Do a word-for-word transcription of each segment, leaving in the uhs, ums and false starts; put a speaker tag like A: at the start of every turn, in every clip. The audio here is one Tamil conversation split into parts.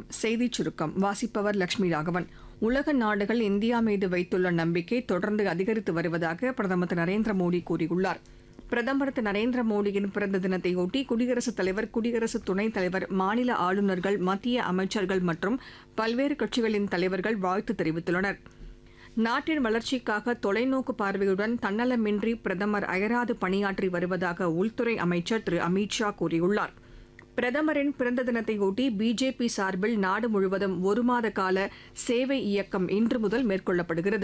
A: செய்திச் சுருக்கம் வாசிப்பவர் லட்சுமி ராகவன். உலக நாடுகள் இந்தியா மீது வைத்துள்ள நம்பிக்கை தொடர்ந்து அதிகரித்து வருவதாக பிரதமர் திரு நரேந்திர மோடி கூறியுள்ளார். பிரதமர் திரு நரேந்திர மோடியின் பிறந்த தினத்தையொட்டி குடியரசுத் தலைவர், குடியரசு துணைத் தலைவர், மாநில ஆளுநர்கள், மத்திய அமைச்சர்கள் மற்றும் பல்வேறு கட்சிகளின் தலைவர்கள் வாழ்த்து தெரிவித்துள்ளனர். நாட்டின் வளர்ச்சிக்காக தொலைநோக்கு பார்வையுடன் தன்னலமின்றி பிரதமர் அயராது பணியாற்றி வருவதாக உள்துறை அமைச்சர் திரு அமித் ஷா கூறியுள்ளார். பிரதமரின் பிறந்த தினத்தையொட்டி பிஜேபி சார்பில் நாடு முழுவதும் ஒரு மாத கால சேவை இயக்கம் இன்று முதல் மேற்கொள்ளப்படுகிறது.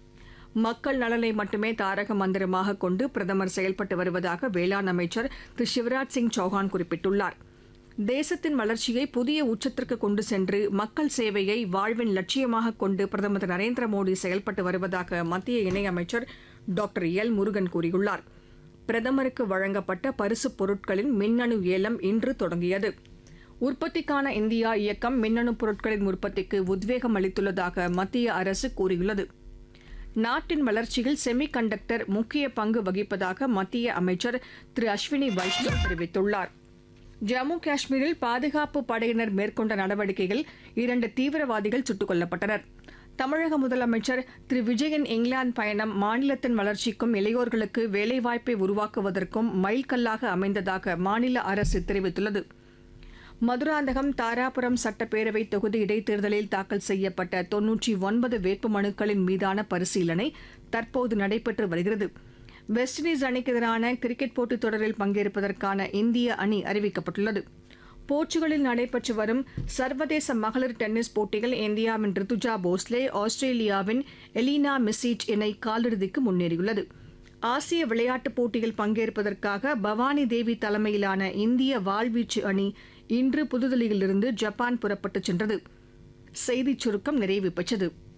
A: மக்கள் நலனை மட்டுமே தாரக மந்திரமாக கொண்டு பிரதமர் செயல்பட்டு வருவதாக வேளாண் அமைச்சர் திரு சிவராஜ் சிங் சௌஹான் குறிப்பிட்டுள்ளார். தேசத்தின் வளர்ச்சியை புதிய உச்சத்திற்கு கொண்டு சென்று மக்கள் சேவையை வாழ்வின் லட்சியமாக கொண்டு பிரதமர் திரு நரேந்திர மோடி செயல்பட்டு வருவதாக மத்திய இணையமைச்சர் டாக்டர் எல் முருகன் கூறியுள்ளார். பிரதமருக்கு வழங்கப்பட்ட பரிசுப் பொருட்களின் மின்னணு ஏலம் இன்று தொடங்கியது. உற்பத்திக்கான இந்தியா இயக்கம் மின்னணு பொருட்களின் உற்பத்திக்கு உத்வேகம் அளித்துள்ளதாக மத்திய அரசு கூறியுள்ளது. நாட்டின் வளர்ச்சியில் செமி கண்டக்டர் முக்கிய பங்கு வகிப்பதாக மத்திய அமைச்சர் திரு அஸ்வினி வைஷ்ணவ் தெரிவித்துள்ளார். ஜம்மு காஷ்மீரில் பாதுகாப்பு படையினர் மேற்கொண்ட நடவடிக்கையில் இரண்டு தீவிரவாதிகள் சுட்டுக் கொல்லப்பட்டனர். தமிழக முதலமைச்சர் திரு விஜயன் இங்கிலாந்து பயணம் மாநிலத்தின் வளர்ச்சிக்கும் இளையோர்களுக்கு வேலைவாய்ப்பை உருவாக்குவதற்கும் மைல்கல்லாக அமைந்ததாக மாநில அரசு தெரிவித்துள்ளது. மதுராந்தகம், தாராபுரம் சட்டப்பேரவை தொகுதி இடைத்தேர்தலில் தாக்கல் செய்யப்பட்ட தொன்னூற்றி ஒன்பது வேட்புமனுக்களின் மீதான பரிசீலனை தற்போது நடைபெற்று வருகிறது. வெஸ்ட் இண்டீஸ் அணிக்கு எதிரான கிரிக்கெட் போட்டித் தொடரில் பங்கேற்பதற்கான இந்திய அணி அறிவிக்கப்பட்டுள்ளது. போர்ச்சுகலில் நடைபெற்று வரும் சர்வதேச மகளிர் டென்னிஸ் போட்டியில் இந்தியாவின் ரித்துஜா போஸ்லே ஆஸ்திரேலியாவின் எலினா மிசிச் இணை காலிறுதிக்கு முன்னேறியுள்ளது. ஆசிய விளையாட்டுப் போட்டியில் பங்கேற்பதற்காக பவானி தேவி தலைமையிலான இந்திய வாள்வீச்சு அணி இன்று புதுதில்லியிலிருந்து ஜப்பான் புறப்பட்டுச் சென்றது. செய்திச் சுருக்கம் நிறைவு பெற்றது.